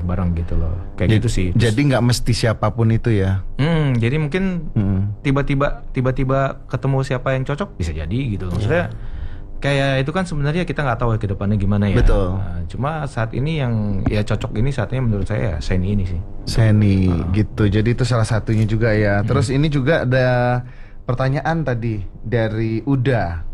bareng gitu loh. Kayak gitu sih. Jadi nggak mesti siapapun itu ya. Jadi mungkin tiba-tiba ketemu siapa yang cocok bisa jadi gitu. Maksudnya kayak itu kan sebenarnya kita nggak tahu ke depannya gimana ya. Betul. Nah, cuma saat ini yang ya cocok ini saatnya menurut saya ya Seni ini sih. Seni gitu. Jadi itu salah satunya juga ya. Terus ini juga ada pertanyaan tadi dari Uda.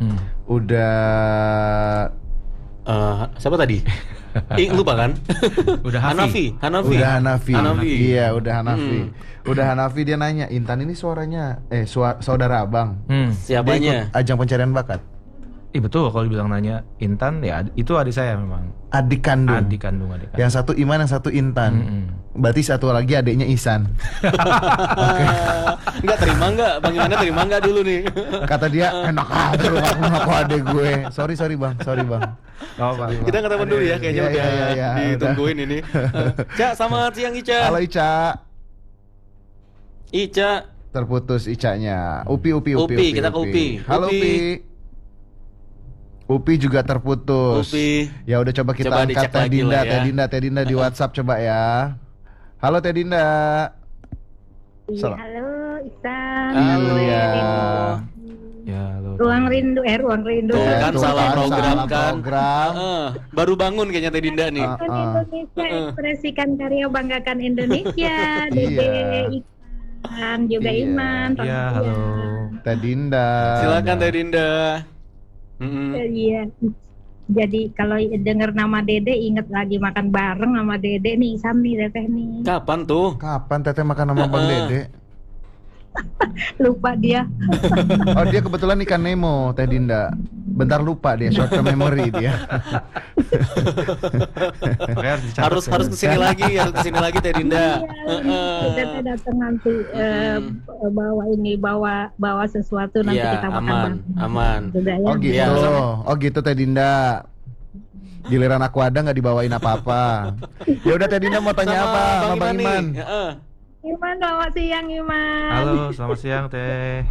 Siapa tadi? Lupa kan? Udah Hanafi. Udah Hanafi. Iya, udah Hanafi. Udah Hanafi dia nanya, Intan ini suaranya saudara abang. Siapanya? Dia ikut ajang pencarian bakat. Betul kalau dibilang nanya Intan ya itu adik saya memang. Adik kandung. Yang satu Iman, yang satu Intan. Berarti satu lagi adiknya Ihsan. Enggak terima enggak? Bang Imana terima enggak dulu nih? Kata dia enak aja lu ngaku adik gue. Sorry bang. Kita nggak telepon dulu ya kayaknya iya, ditungguin ini. Cak, selamat siang Ica. Halo Ica. Ica. Terputus Icanya. Upi. Kita ke Upi. Halo Upi. Upi juga terputus. Ya udah coba kita angkat Teh Dinda di WhatsApp coba ya. Halo Teh Dinda. Iya, halo Ihsan. Halo ya. Ya, halo. Ruang rindu. Kan salah program kan. Program. Baru bangun kayaknya Teh Dinda nih. Indonesia, ekspresikan karya, banggakan Indonesia. Dede, Ihsan, juga Iman. Iya, halo. Teh Dinda. Silakan Teh Dinda. Iya. Jadi kalau dengar nama Dede inget lagi makan bareng sama Dede nih, Ihsan nih Teteh nih. Kapan tuh? Kapan Teteh makan sama Bang Dede? Lupa dia. Oh dia kebetulan ikan Nemo Teh Dinda. Bentar lupa dia, short term memory dia. harus kesini lagi Teh Dinda. Teteh datang nanti bawa sesuatu nanti kita makan aman. Juga, ya. Oh gitu Teh Dinda. Giliran aku ada nggak dibawain apa-apa. Ya udah Teh Dinda mau tanya apa sama Bang Iman? Iman, selamat siang Iman. Halo, selamat siang Teh.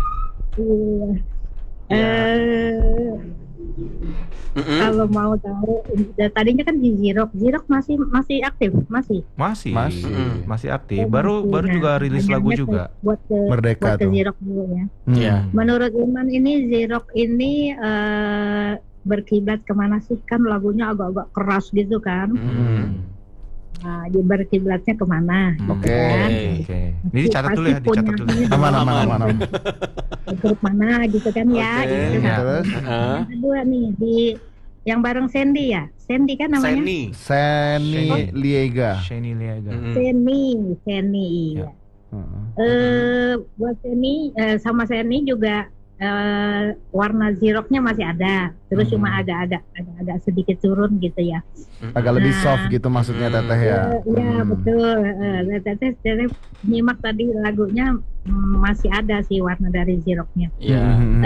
Kalau mau tahu, tadinya kan di Zirok masih aktif, masih aktif. Baru juga rilis lagu juga. Buat Merdeka ke tuh. Zirok dulu ya. Menurut Iman ini Zirok ini berkiblat kemana sih? Kan lagunya agak-agak keras gitu kan. Nah, dia berkiblatnya kemana? Oke. Ini dicatat dulu ya, dicatat dulu. Aman. Grup mana gitu kan ya. Gitu. Terus? Yang kedua nih yang bareng Sandy ya. Sandy kan namanya? Seni Liega. Seni. Iya. Buat Seni sama Seni juga warna Ziroknya masih ada, terus cuma agak sedikit turun gitu ya. Agak lebih soft gitu maksudnya Teteh ya. Iya betul. Teteh nyimak tadi lagunya masih ada sih warna dari Ziroknya. Iya.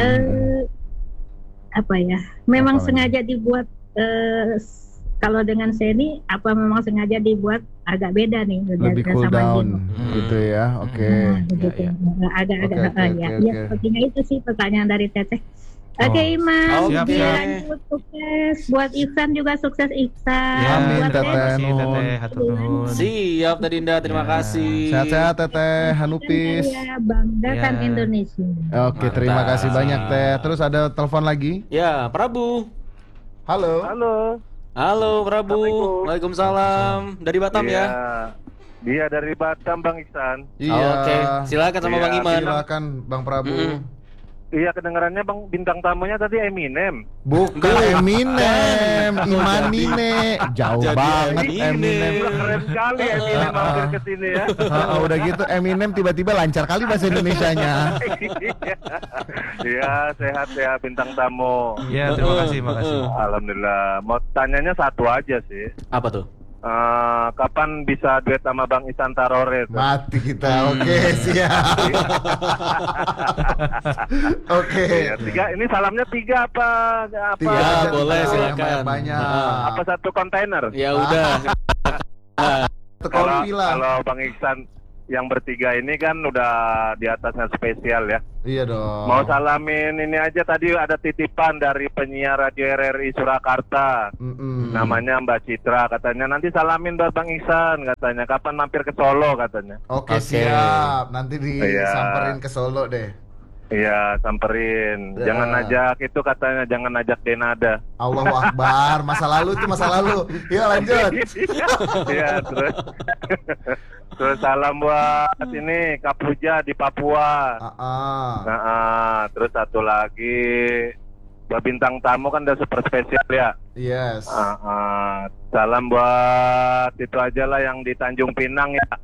Apa ya? Memang sengaja dibuat kalau dengan Seni apa memang sengaja dibuat agak beda nih lebih cool down gitu ya. Oke. Agak sepertinya itu sih pertanyaan dari Teteh. Oke Iman, lanjut sukses buat Ihsan juga, sukses Ihsan. Amin Teteh. Siap Teh Dinda, terima kasih. Sehat-sehat Teteh, Hanupis. Banggakan Indonesia. Oke, terima kasih banyak Teh. Terus ada telepon lagi? Ya, Prabu. Halo Prabu. Waalaikumsalam. Dari Batam ya? Iya dari Batam Bang Ihsan. Iya. Oke, silakan sama Bang Iman. Silakan Bang Prabu. Iya kedengarannya Bang, bintang tamunya tadi Eminem. Bukan Eminem, Imanine. Jauh banget Eminem. Keren sekali Eminem mampir ke sini ya. Udah gitu Eminem tiba-tiba lancar kali bahasa Indonesianya. Iya, sehat ya bintang tamu. Iya, terima kasih. Alhamdulillah. Mau tanyanya satu aja sih. Apa tuh? Kapan bisa duet sama Bang Ihsan Tarore? Mati kita. Oke, siap. Oke. Ini salamnya tiga apa? Tiga, boleh silakan. Banyak. Apa satu kontainer? Ya udah. Kalau Bang Ihsan yang bertiga ini kan udah di atasnya spesial ya. Iya dong. Mau salamin ini aja, tadi ada titipan dari penyiar Radio RRI Surakarta. Namanya Mbak Citra, katanya nanti salamin buat Bang Ihsan, katanya kapan mampir ke Solo katanya. Oke, siap. Nanti disamperin ke Solo deh. Iya, samperin. Jangan ajak itu katanya, jangan ajak Denada. Allahu Akbar, masa lalu itu masa lalu. Iya, lanjut. Iya, terus salam buat ini Kapuja di Papua. Terus satu lagi buat bintang tamu kan udah super spesial ya. Yes. Salam buat itu aja lah yang di Tanjung Pinang ya.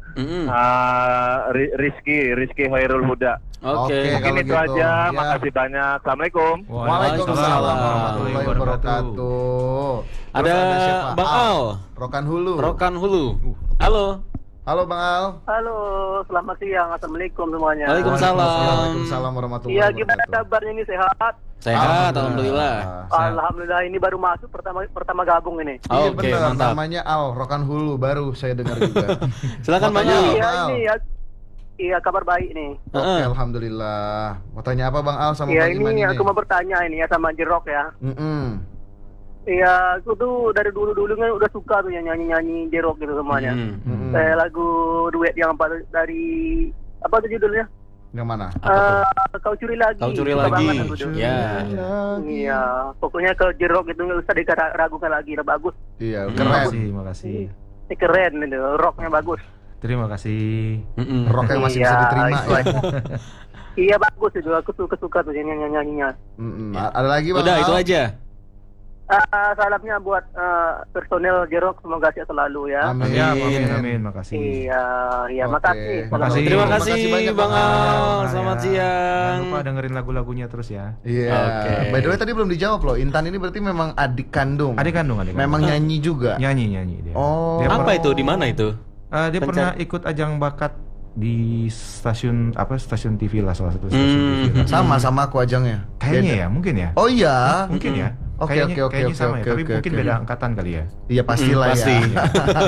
Rizky Hoirul Huda. Oke, mungkin itu gitu. aja. Ya. Makasih banyak. Assalamualaikum. Waalaikumsalam warahmatullahi wabarakatuh. Ada siapa? Bang Al. Rokan Hulu. Halo. Halo Bang Al. Halo, selamat siang. Assalamualaikum semuanya. Waalaikumsalam warahmatullahi Iya, wabarakatuh. gimana kabarnya ini, sehat? Sehat, alhamdulillah. Alhamdulillah, ini baru masuk pertama gabung ini. Iya Oke, benar, mantap. namanya Al, Rokan Hulu, baru saya dengar juga. Silakan Bang Makanya- Al. Iya, Al. ini ya. Iya, kabar baik nih. Oke, alhamdulillah. Mau tanya apa Bang Al sama Iya, Bang Iman ini ini? aku mau bertanya ini ya sama Jerok ya. Mm-mm. Iya, aku tuh dari dulu kan udah suka tuh yang nyanyi Jerok gitu semuanya. Mm-mm. Kayak lagu duet yang dari apa tuh judulnya? Yang mana? Kau curi lagi. Kau curi Suka lagi. banget aku tuh. Ya. Iya, pokoknya ke Jerok itu nggak usah diragukan lagi, udah bagus. Iya, keren. Makasih. Ini keren itu, rocknya bagus. Terima kasih. Rock yang masih bisa Iya, diterima itu ya. aja. Iya bagus itu, aku suka tuh nyanyinya. Mm-mm. Ada lagi Bang Udah, Al? itu aja. Salamnya buat personel Jerok, semoga sehat selalu ya. Amin. Ya, amin. Makasih. Iya, Oke. makasih. Makasih. Terima Terima kasih kasih banyak, Bang Bang Al. Al. Selamat Ya. siang. Jangan lupa dengerin lagu-lagunya terus ya. Iya. Oke. By the way tadi belum dijawab loh. Intan ini berarti memang adik kandung. Adik kandung. Memang nyanyi juga. nyanyi dia. Oh. Dia Apa itu? Di mana itu? Dia pernah ikut ajang bakat di stasiun TV lah, salah satu stasiun TV lah. Sama aku ajangnya. Kayaknya ya, mungkin ya. Oh iya. Mungkin ya. Oke, Kayaknya- oke, kayaknya oke, sama oke, ya, tapi oke, mungkin oke. beda angkatan kali ya. Iya pastilah Pasti. ya.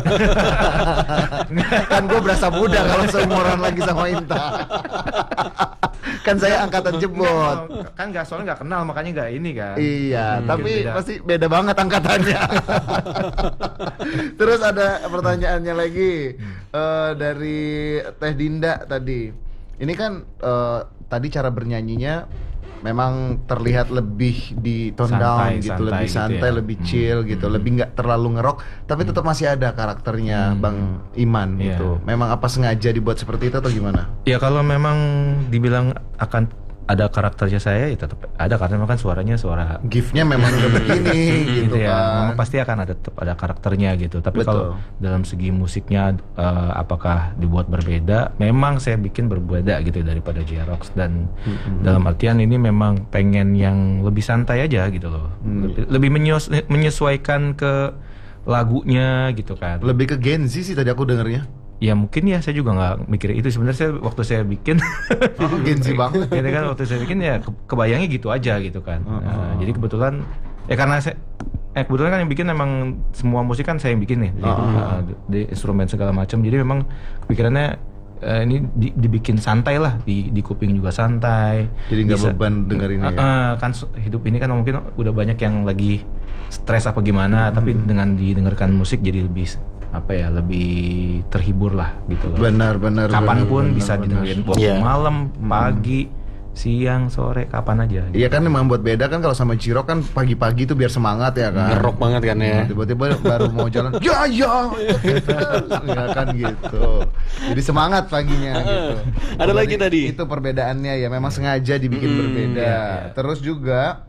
Kan gue berasa muda kalau seumuran lagi sama Intan. Kan saya angkatan jebot. Kan soalnya nggak kenal, makanya nggak ini kan. Iya, tapi beda. pasti beda banget angkatannya. Terus ada pertanyaannya lagi dari Teh Dinda tadi. Ini kan tadi cara bernyanyinya memang terlihat lebih di tone down gitu, lebih gitu santai, ya. lebih chill gitu, lebih nggak terlalu ngerok, tapi tetap masih ada karakternya Bang Iman Iya. gitu. Memang apa sengaja dibuat seperti itu atau gimana? Ya kalau memang dibilang akan ada karakternya saya, ya tetap ada, karena memang kan suaranya suara Gift-nya memang udah begini gitu ya, kan. memang pasti akan ada tetap ada karakternya gitu. Tapi Betul. kalau dalam segi musiknya apakah dibuat berbeda? Memang saya bikin berbeda gitu daripada J-Rocks, dan dalam artian ini memang pengen yang lebih santai aja gitu loh. Lebih menyesuaikan ke lagunya gitu kan. Lebih ke Gen Z sih tadi aku dengernya. Ya mungkin ya, saya juga nggak mikir itu sebenarnya. Waktu saya bikin Gen Z banget. gitu kan, waktu saya bikin ya kebayangnya gitu aja gitu kan. Nah, jadi kebetulan ya karena saya kebetulan kan yang bikin emang semua musik kan saya yang bikin nih, di instrumen segala macam. Jadi memang pikirannya ini dibikin santai lah, di kuping juga santai. Jadi nggak Bisa- beban dengerinnya ya. kan hidup ini kan mungkin udah banyak yang lagi stres apa gimana, tapi dengan didengarkan musik jadi lebih terhibur lah gitu loh. Benar. Kapanpun bisa didengerin, waktu Iya. malam, pagi, siang, sore, kapan aja. Iya kan memang buat beda kan kalau sama Ciro kan pagi-pagi tuh biar semangat ya kan. Ngerok banget kan ya. Tiba-tiba baru mau jalan, ya ya kan gitu. Jadi semangat paginya gitu. Ada lagi tadi. Itu perbedaannya ya, memang sengaja dibikin berbeda. Terus juga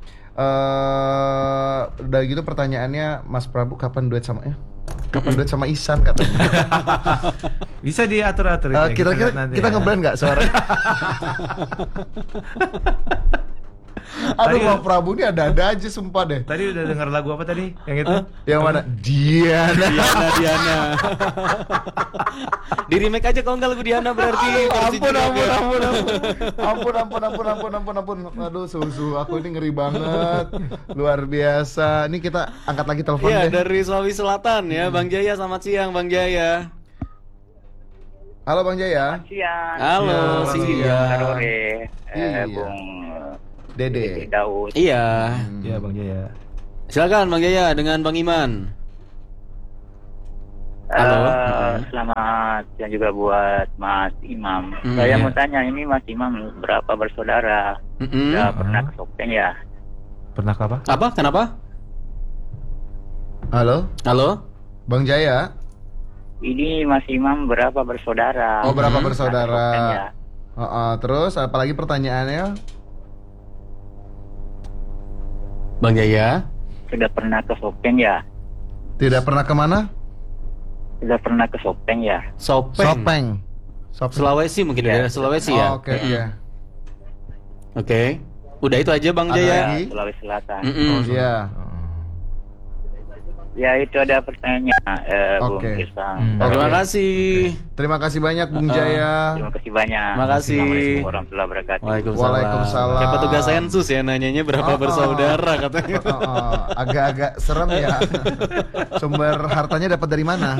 udah gitu pertanyaannya, Mas Prabu kapan duet sama Ihsan katanya. Bisa diatur-atur ya, Kira-kira lihat nanti kita ya. ngeblend nggak suara? Aduh, Tadi- Bang Prabu ini ada-ada aja sumpah deh. Tadi udah dengar lagu apa tadi? Yang itu? Yang mana? Diana. Diana. Di remake aja kalau nggak lagu Diana berarti. versi Ampun. juga. Ampun. Aduh, susu aku ini ngeri banget. Luar biasa. Ini kita angkat lagi telepon Iya, deh. dari Sulawesi Selatan ya, Bang Jaya. Selamat siang, Bang Jaya. Halo Bang Jaya. Siang. Halo, siang. Sore. Iya. Bung Dede. Daud. Iya. Iya Bang Jaya. Silakan Bang Jaya dengan Bang Iman. Halo. Selamat siang juga buat Mas Imam. Mm, Saya iya. mau tanya, ini Mas Imam berapa bersaudara? Sudah pernah ke Sopeng ya? Pernah apa? Apa? Kenapa? Halo, Halo. Bang Jaya. Ini Mas Imam berapa bersaudara? Oh, berapa Pernah ke Sopeng bersaudara? ya? Terus apalagi pertanyaannya? Bang Jaya. Sudah pernah ke Sopeng ya? Tidak pernah kemana? Sudah pernah ke Sopeng ya? Sopeng. Sulawesi mungkin Iya. daerah Sulawesi ya. Oke, iya. Oke. Udah itu aja Bang Ada Jaya. lagi? Sulawesi Selatan. Iya. Ya itu ada pertanyaan Bung Oke. Krisang. Terima kasih. Terima kasih banyak Bung Jaya. Terima kasih banyak. Terima kasih. Assalamualaikum warahmatullahi wabarakatuh. Waalaikumsalam. Kayak petugas sensus ya nanyanya berapa bersaudara katanya. Agak-agak serem ya. Sumber hartanya dapat dari mana?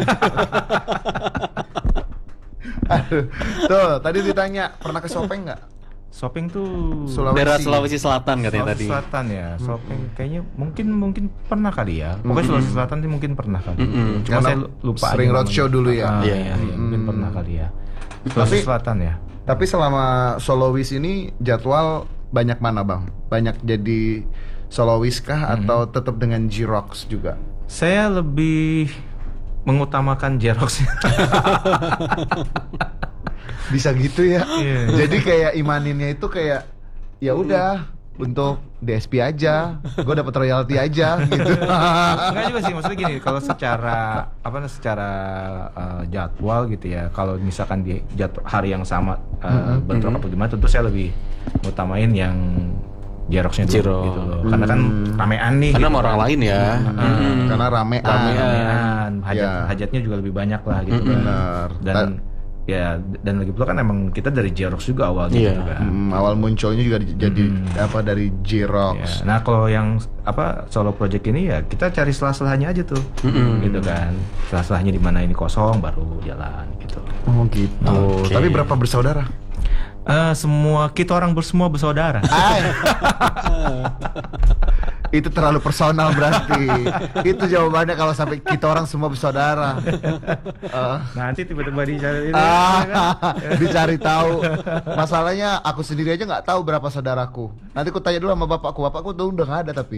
Aduh. Tuh, tadi ditanya pernah ke Sopeng nggak? Shopping tuh Daerah Sulawesi Selatan katanya Sulawesi tadi. Selatan ya. Shopping kayaknya mungkin pernah kali ya. Pokoknya Sulawesi Selatan sih mungkin pernah kali. Cuma Karena saya lupa sering aja roadshow namanya. dulu ya. Iya, mungkin pernah kali ya. Sulawesi Selatan ya. Tapi selama solois ini jadwal banyak mana Bang? Banyak jadi solois kah atau tetap dengan J-Rocks juga? Saya lebih mengutamakan J-Rocks. Bisa gitu ya. Iya. Jadi kayak imaninnya itu kayak ya udah untuk DSP aja, gue dapat royalti aja gitu. Enggak juga sih, maksudnya gini, kalau secara jadwal gitu ya, kalau misalkan di hari yang sama bentrok apa gimana, tentu saya lebih utamain yang J-Rocks-nya dulu gitu loh. Karena kan ramean nih. Karena gitu sama orang kan. lain ya. Karena ramean. Ramean, Ya. hajatnya juga lebih banyak lah gitu kan. Benar. Dan lagi pula kan emang kita dari J-Rocks juga awalnya Iya. gitu kan. Awal munculnya juga jadi dari J-Rocks. Ya. Nah kalau yang solo project ini ya kita cari selah-selahnya aja tuh, gitu kan. Selah-selahnya di mana ini kosong baru jalan gitu. Oh gitu. Oke. Tapi berapa bersaudara? Kita orang semua bersaudara. Itu terlalu personal berarti. Itu jawabannya kalau sampai kita orang semua bersaudara. Nanti tiba-tiba dicari Dicari tahu. Masalahnya aku sendiri aja nggak tahu berapa saudaraku. Nanti aku tanya dulu sama bapakku. Bapakku tuh udah nggak ada tapi.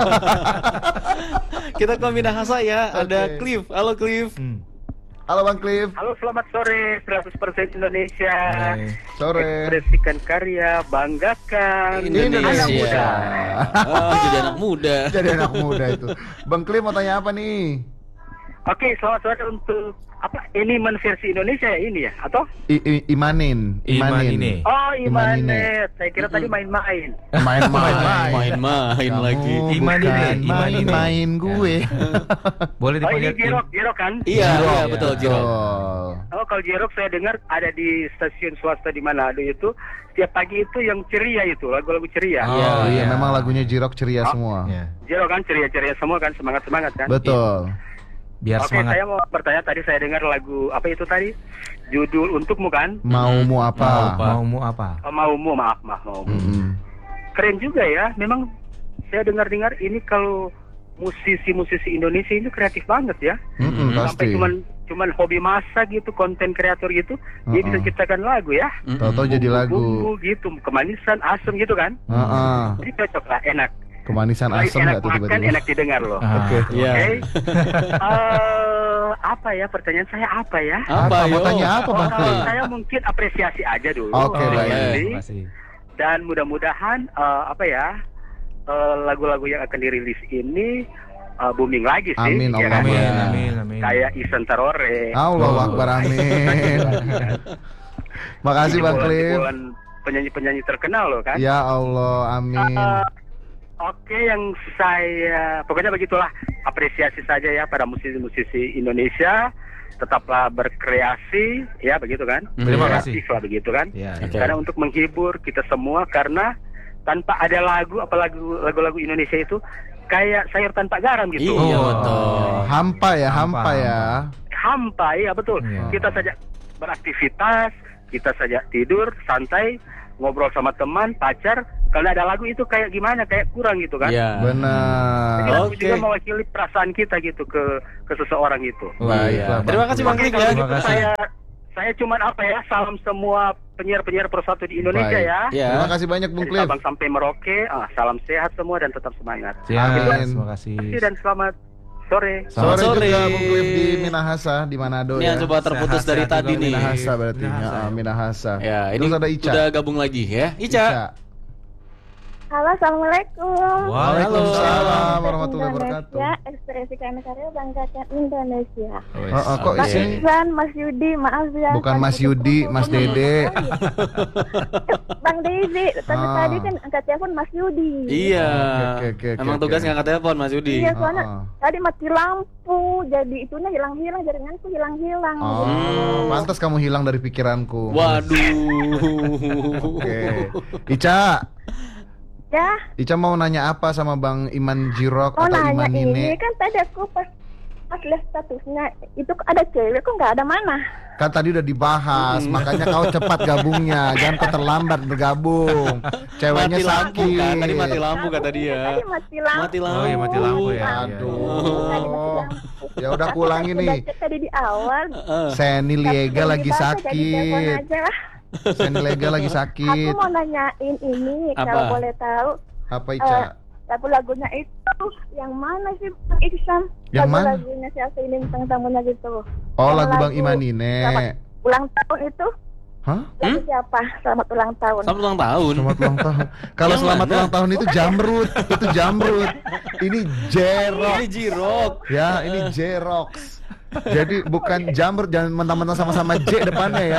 Kita ke Minahasa ya. Ada Oke. Cliff. Halo Cliff. Halo Bang Cliff. Halo, selamat sore. 100% Indonesia. Sore. Ekspresikan karya, banggakan Indonesia. anak muda. Jadi anak muda. Jadi anak muda itu. Bang Cliff mau tanya apa nih? Oke, selamat sore untuk ini versi Indonesia ya ini ya atau? Imanin. Imane. Oh, Imane. Imanet. Saya kira tadi main-main. Main-main Kamu lagi. bukan Imane. main-main gue. Boleh Oh, ini dipanggil Jirok kan? Iya, iya betul Jiro. Oh. Oh, kalau Jirok saya dengar ada di stasiun swasta di Manado itu tiap pagi itu yang ceria itu, lagu-lagu ceria. Oh iya, iya. memang lagunya J-Rock ceria semua. Ya. Jirok kan ceria-ceria semua kan, semangat-semangat kan? Betul. Biar Oke, semangat. saya mau bertanya, tadi saya dengar lagu apa itu tadi? Judul Untukmu kan? Maumu apa? Maumu apa? Oh, Maumu, maaf Maumu. Mm-mm. Keren juga ya, memang saya dengar-dengar ini kalau musisi-musisi Indonesia ini kreatif banget ya. Sampai Pasti. cuman hobi masak gitu, konten kreator gitu, dia bisa ciptakan lagu ya. Tahu-tahu jadi lagu. Bumbu gitu, kemanisan, asam gitu kan. Jadi cocok lah, enak. Kemanisan asam Enak nggak tuh makan, tiba-tiba? enak didengar loh. Oke. Iya. Oke. Apa ya pertanyaan saya apa ya? Apa? Mau yo? tanya apa Bang Kalau Cliff? saya mungkin apresiasi aja dulu. Oke, untuk baik. ini. Terima kasih. Dan mudah-mudahan lagu-lagu yang akan dirilis ini booming lagi sih. Amin, ya Allah. kan? Amin. Kayak Isan Tarore. Allahu Akbar, amin. Makasih Bang Cliff. Penyanyi-penyanyi terkenal loh kan. Ya Allah, amin. Oke, yang saya pokoknya begitulah, apresiasi saja ya pada musisi-musisi Indonesia, tetaplah berkreasi ya begitu kan. Terima kasih. Kreatif lah begitu kan. Ya. Oke. Karena untuk menghibur kita semua, karena tanpa ada lagu-lagu Indonesia itu kayak sayur tanpa garam gitu. Iya betul. Hampa ya. Hampa ya betul. Iya. Kita saja beraktivitas, kita saja tidur, santai, ngobrol sama teman, pacar. Kalau ada lagu itu kayak gimana, kayak kurang gitu kan? Iya. Benar. Jadi lagu juga mewakili perasaan kita gitu ke seseorang itu. Baiklah. Terima kasih Bang Klik ya. Terima kasih. Saya cuman salam semua penyiar-penyiar Pro 1 di Indonesia Baik. ya. Terima kasih banyak Bung Dari Cliff. Sabang sampai Merauke, salam sehat semua dan tetap semangat. Amin. Terima kasih. Dan selamat sore. Sore Sore. juga Bung Cliff di Minahasa di Manado Ini ya. yang coba terputus Sehat-sehat dari juga tadi nih. Minahasa berarti. Minahasa. Minahasa. Ya, ini Terus ada Ica. udah gabung lagi ya. Ica. Halo, assalamualaikum. Waalaikumsalam warahmatullahi wabarakatuh. Indonesia, ekspresi kami karya banggakan Indonesia. Kok Mas ini Iksan, Mas Yudi, maaf ya. bukan Mas Yudi, Mas Dede. Bang Dede, tadi kan angkat telepon Mas Yudi. Iya. Oke, Emang tugas ngangkat telepon Mas Yudi. Iya, soalnya tadi mati lampu, jadi itunya hilang-hilang, jaringanku hilang-hilang. Pantas kamu hilang dari pikiranku. Waduh. Oke. Ica, Ya, Ica mau nanya apa sama Bang Iman Jirok mau atau nanya Iman ini Nine? kan tadi aku pas lihat statusnya itu ada cewek kok nggak ada mana? Kan tadi udah dibahas, makanya kau cepat gabungnya, jangan kau terlambat bergabung. Ceweknya Mati lampu sakit. kan? Tadi mati lampu kata dia. Tadi mati lampu. Mati lampu. Oh iya, mati lampu ya. Aduh. Ya udah aku ulangi nih. Tadi di awal. Seni Liega lagi Jadi sakit. telepon aja lah. Seni Liega lagi Aku sakit. mau nanyain ini Apa? kalau boleh tahu Apa Ica? lagu-lagunya itu yang mana sih Bang Iksan? Yang mana? Lagu-lagunya siapa ini bintang tamunya gitu? Oh, Yang lagu Bang Iman Selamat Nine. ulang tahun itu Hah? lagu siapa? Selamat ulang tahun. Selamat ulang tahun. Selamat ulang tahun. Kalau Yang selamat mana? ulang tahun itu Jamrut, itu Jamrut. Ini Jerox. Ini Jirok. Ya, ini Jerox. Jadi bukan Jamrut, jangan mentang-mentang sama-sama J depannya ya.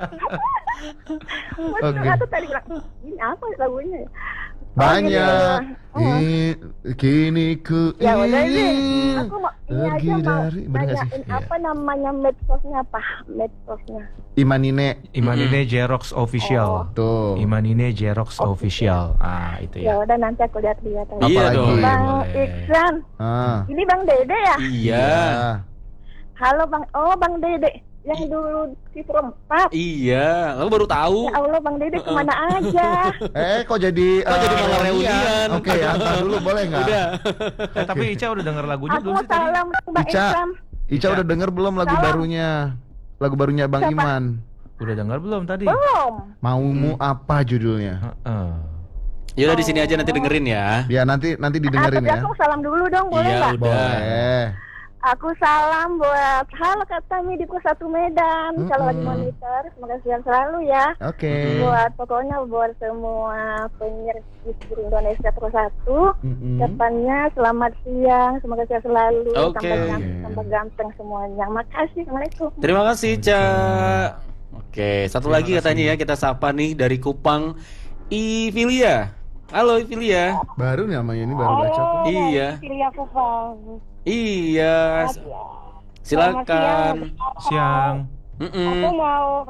Oke. Aku tadi bilang ini apa lagunya? Banyak. Oh. Kini ku Ya udah sih. ingin Aku mau ini pergi aja mau dari. Bener nggak sih? nanyain apa namanya medsosnya apa? Medsosnya. Imanine. Imanine Jerox Official. Tuh. Imanine Jerox Official. Itu Ya ya. udah nanti aku lihat-lihat aja. Iya Apalagi? dong. Bang Boleh. Iksan, ini Bang Dede ya? Iya. Halo Bang, Bang Dede yang dulu di Perempat. Iya. Aku baru tahu. Ya Allah Bang Dede kemana aja? Kok jadi jadi malah reunian? Oke, antar dulu boleh nggak? Udah. Tapi Ica udah denger lagunya Aku belum mau sih tadi? salam Bang Ica. Iksan. Ica udah denger belum lagu Salam. barunya? Lagu barunya Bang Siapa? Iman. Udah denger belum tadi? Belum. Maumu apa judulnya? Heeh. Yaudah di sini aja nanti dengerin ya. Ya nanti didengerin Tapi ya. aku salam dulu dong, boleh Iya, nggak? udah. Boleh. Aku salam buat halo Kak Mi di Pro 1 Medan. Kalau lagi monitor, semoga sehat selalu ya. Oke. Buat pokoknya buat semua penyiar di seluruh Indonesia Pro 1. Depannya selamat siang, semoga sehat selalu. Oke. Tambah ganteng semuanya. Makasih, assalamualaikum. Terima kasih, Ca. Oke, satu lagi katanya ya kita sapa nih dari Kupang, Ivilia. Halo Ivilia. Baru nih namanya ini baru baca kok. Iya. Pilih aku Bang. Iya. Silakan. Siang. Aku mau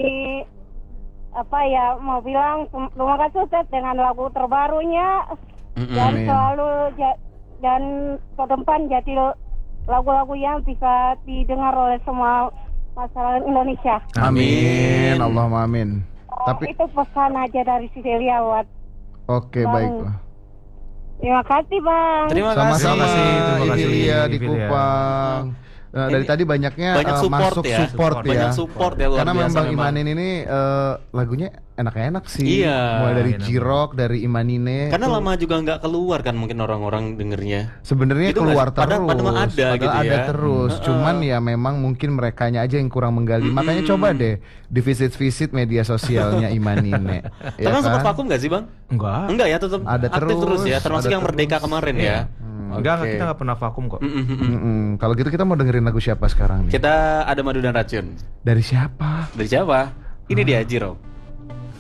mau bilang terima kasih Ted dengan lagu terbarunya dan Amin. selalu dan ke depan jadi lagu-lagu yang bisa didengar oleh semua masyarakat Indonesia. Amin. Allahumma amin. Tapi Itu pesan aja dari Cecilia buat oke, Bang. baiklah. terima kasih Bang. Terima kasih. Sama-sama Terima kasih, Ivilia di Ivilia. Kupang. Nah, dari tadi banyaknya Banyak support masuk ya. support ya. Banyak support ya luar Karena biasa memang memang. Imanin ini lagunya enak-enak sih. Iya. Mulai dari Enak. Jirok, dari Imanine. Karena tuh lama juga nggak keluar kan mungkin orang-orang dengernya. sebenarnya Itu keluar nggak- padahal- terus. padahal ada Padahal gitu ada ya. terus. Cuman ya memang mungkin merekanya aja yang kurang menggali. Makanya coba deh di visit media sosialnya Imanine. Ya Tapi sempat kan? vakum nggak sih Bang? Enggak. Enggak ya, tetap Ada aktif terus ya. terus, Termasuk ada yang Merdeka terus. kemarin ya. Enggak, Oke. kita enggak pernah vakum kok. Kalau gitu kita mau dengerin lagu siapa sekarang nih? Kita ada Madu dan Racun. Dari siapa? Dari siapa? Ini dia Jiro.